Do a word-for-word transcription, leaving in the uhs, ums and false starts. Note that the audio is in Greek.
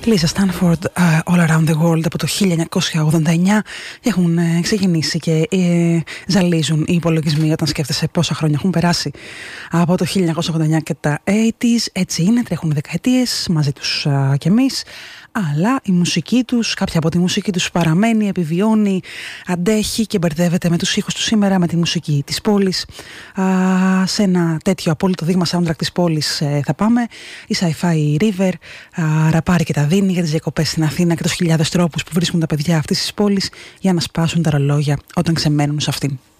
Lisa Stanford, uh, All Around the World από το χίλια εννιακόσια ογδόντα εννιά. Έχουν uh, ξεκινήσει και uh, ζαλίζουν οι υπολογισμοί όταν σκέφτεσαι πόσα χρόνια έχουν περάσει από το χίλια εννιακόσια ογδόντα εννιά και τα ογδόντα. Έτσι είναι, τρέχουν δεκαετίες μαζί τους uh, κι εμείς. Αλλά η μουσική τους, κάποια από τη μουσική τους παραμένει, επιβιώνει, αντέχει και μπερδεύεται με τους ήχους του σήμερα, με τη μουσική της πόλης. Α, σε ένα τέτοιο απόλυτο δείγμα soundtrack της πόλης ε, θα πάμε. Η Sci-Fi River α, ραπάρει και τα δίνει για τις διακοπές στην Αθήνα και τους χιλιάδες τρόπους που βρίσκουν τα παιδιά αυτής της πόλης για να σπάσουν τα ρολόγια όταν ξεμένουν σε αυτήν.